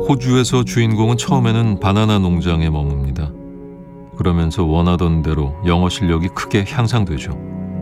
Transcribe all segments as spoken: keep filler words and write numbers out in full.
호주에서 주인공은 처음에는 바나나 농장에 머뭅니다. 그러면서 원하던 대로 영어 실력이 크게 향상되죠.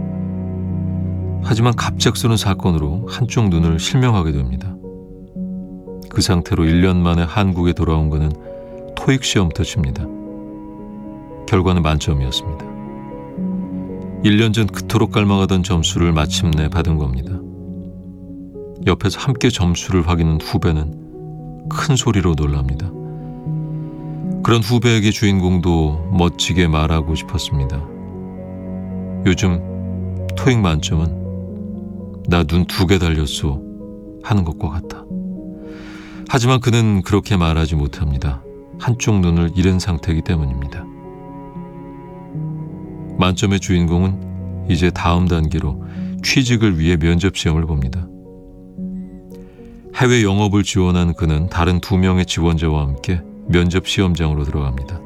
하지만 갑작스러운 사건으로 한쪽 눈을 실명하게 됩니다. 그 상태로 일 년 만에 한국에 돌아온 그는 토익 시험부터 칩니다. 결과는 만점이었습니다. 일 년 전 그토록 갈망하던 점수를 마침내 받은 겁니다. 옆에서 함께 점수를 확인한 후배는 큰 소리로 놀랍니다. 그런 후배에게 주인공도 멋지게 말하고 싶었습니다. 요즘 토익 만점은 나 눈 두 개 달렸소 하는 것과 같아. 하지만 그는 그렇게 말하지 못합니다. 한쪽 눈을 잃은 상태이기 때문입니다. 만점의 주인공은 이제 다음 단계로 취직을 위해 면접 시험을 봅니다. 해외 영업을 지원한 그는 다른 두 명의 지원자와 함께 면접 시험장으로 들어갑니다.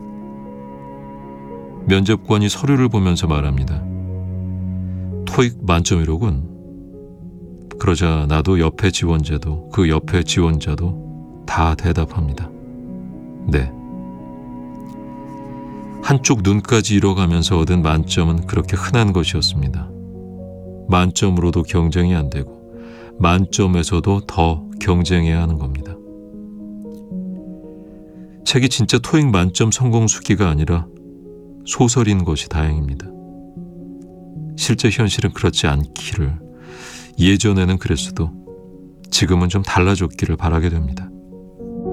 면접관이 서류를 보면서 말합니다. 토익 만점이로군. 그러자 나도 옆에 지원자도 그 옆에 지원자도 다 대답합니다. 네. 한쪽 눈까지 잃어가면서 얻은 만점은 그렇게 흔한 것이었습니다. 만점으로도 경쟁이 안 되고 만점에서도 더 경쟁해야 하는 겁니다. 책이 진짜 토익 만점 성공수기가 아니라 소설인 것이 다행입니다. 실제 현실은 그렇지 않기를, 예전에는 그랬어도 지금은 좀 달라졌기를 바라게 됩니다.